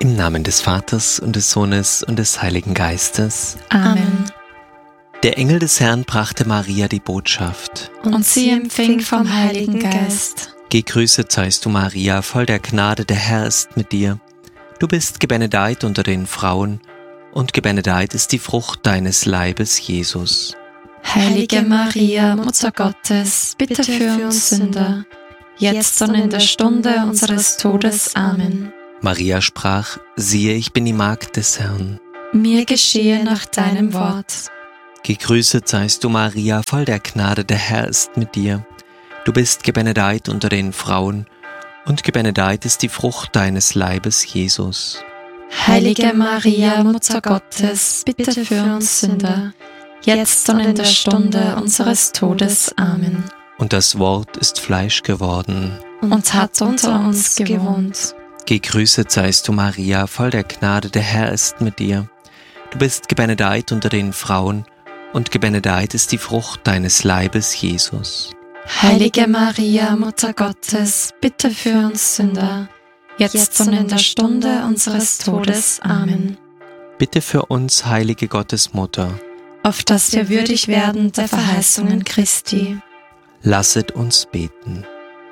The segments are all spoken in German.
Im Namen des Vaters und des Sohnes und des Heiligen Geistes. Amen. Der Engel des Herrn brachte Maria die Botschaft. Und sie empfing vom Heiligen Geist. Gegrüßet seist du, Maria, voll der Gnade, der Herr ist mit dir. Du bist gebenedeit unter den Frauen, und gebenedeit ist die Frucht deines Leibes, Jesus. Heilige Maria, Mutter Gottes, bitte für uns Sünder, jetzt und in der Stunde unseres Todes. Amen. Maria sprach: Siehe, ich bin die Magd des Herrn. Mir geschehe nach deinem Wort. Gegrüßet seist du, Maria, voll der Gnade, der Herr ist mit dir. Du bist gebenedeit unter den Frauen, und gebenedeit ist die Frucht deines Leibes, Jesus. Heilige Maria, Mutter Gottes, bitte für uns Sünder, jetzt und in der Stunde unseres Todes. Amen. Und das Wort ist Fleisch geworden und hat unter uns gewohnt. Gegrüßet seist du, Maria, voll der Gnade, der Herr ist mit dir. Du bist gebenedeit unter den Frauen, und gebenedeit ist die Frucht deines Leibes, Jesus. Heilige Maria, Mutter Gottes, bitte für uns Sünder, jetzt und in der Stunde unseres Todes. Amen. Bitte für uns, heilige Gottesmutter, auf dass wir würdig werden der Verheißungen Christi. Lasset uns beten.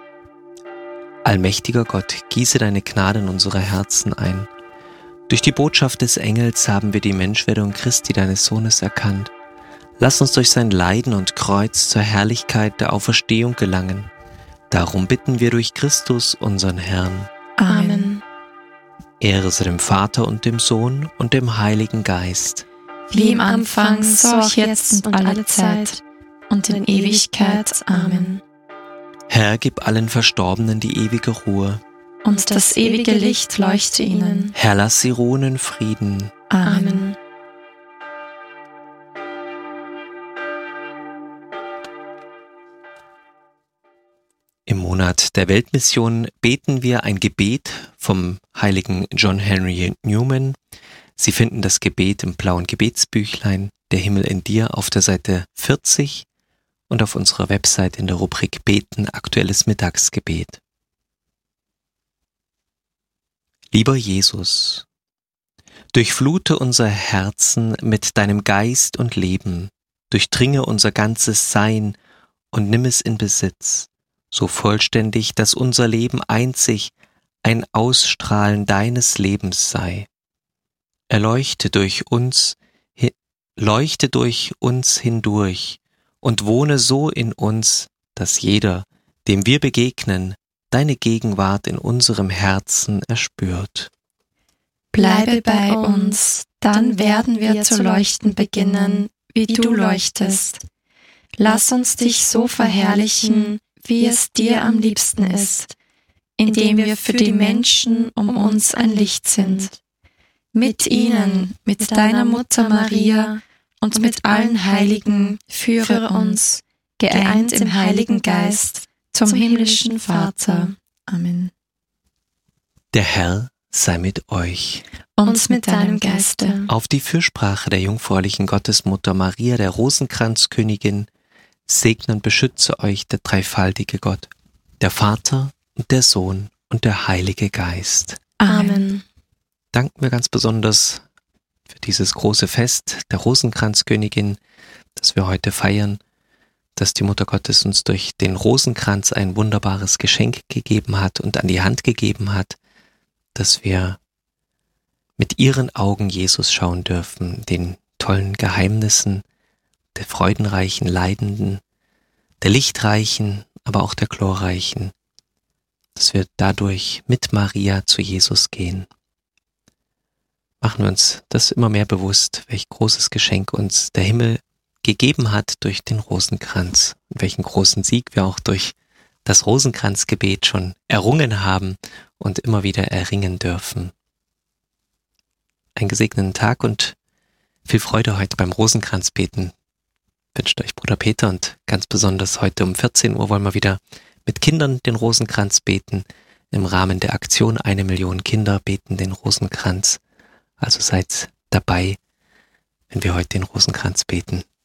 Allmächtiger Gott, gieße deine Gnade in unsere Herzen ein. Durch die Botschaft des Engels haben wir die Menschwerdung Christi, deines Sohnes, erkannt. Lass uns durch sein Leiden und Kreuz zur Herrlichkeit der Auferstehung gelangen. Darum bitten wir durch Christus, unseren Herrn. Amen. Ehre sei dem Vater und dem Sohn und dem Heiligen Geist. Wie im Anfang, so auch jetzt und alle Zeit und in Ewigkeit. Amen. Herr, gib allen Verstorbenen die ewige Ruhe. Und das ewige Licht leuchte ihnen. Herr, lass sie ruhen in Frieden. Amen. Im Monat der Weltmission beten wir ein Gebet vom heiligen John Henry Newman. Sie finden das Gebet im blauen Gebetsbüchlein Der Himmel in dir auf der Seite 40 und auf unserer Website in der Rubrik Beten, aktuelles Mittagsgebet. Lieber Jesus, durchflute unser Herzen mit deinem Geist und Leben, durchdringe unser ganzes Sein und nimm es in Besitz, so vollständig, dass unser Leben einzig ein Ausstrahlen deines Lebens sei. Leuchte durch uns hindurch und wohne so in uns, dass jeder, dem wir begegnen, deine Gegenwart in unserem Herzen erspürt. Bleibe bei uns, dann werden wir zu leuchten beginnen, wie du leuchtest. Lass uns dich so verherrlichen, wie es dir am liebsten ist, indem wir für die Menschen um uns ein Licht sind. Mit ihnen, mit deiner Mutter Maria und mit allen Heiligen führe uns, geeint im Heiligen Geist, zum himmlischen Vater. Amen. Der Herr sei mit euch. Und mit deinem Geiste. Auf die Fürsprache der jungfräulichen Gottesmutter Maria, der Rosenkranzkönigin, segne und beschütze euch der dreifaltige Gott, der Vater und der Sohn und der Heilige Geist. Amen. Danken wir ganz besonders für dieses große Fest der Rosenkranzkönigin, das wir heute feiern, dass die Mutter Gottes uns durch den Rosenkranz ein wunderbares Geschenk gegeben hat und an die Hand gegeben hat, dass wir mit ihren Augen Jesus schauen dürfen, den tollen Geheimnissen, der freudenreichen, leidenden, der lichtreichen, aber auch der glorreichen, dass wir dadurch mit Maria zu Jesus gehen. Machen wir uns das immer mehr bewusst, welch großes Geschenk uns der Himmel gegeben hat durch den Rosenkranz und welchen großen Sieg wir auch durch das Rosenkranzgebet schon errungen haben und immer wieder erringen dürfen. Einen gesegneten Tag und viel Freude heute beim Rosenkranzbeten wünscht euch Bruder Peter, und ganz besonders heute um 14 Uhr wollen wir wieder mit Kindern den Rosenkranz beten. Im Rahmen der Aktion 1 Million Kinder beten den Rosenkranz. Also seid dabei, wenn wir heute den Rosenkranz beten.